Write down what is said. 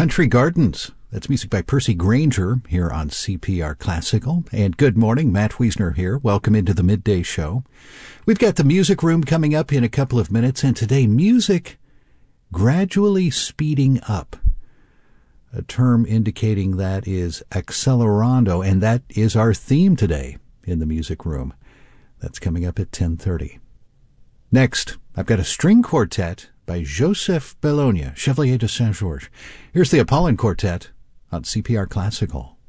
Country Gardens. That's music by Percy Granger here on CPR Classical. And good morning, Matt Wiesner here. Welcome into the Midday Show. We've got the music room coming up in a couple of minutes, and today, music gradually speeding up. A term indicating that is accelerando, and that is our theme today in the music room. That's coming up at 10:30. Next, I've got a string quartet by Joseph Bellonia, Chevalier de Saint-Georges. Here's the Apollon Quartet on CPR Classical.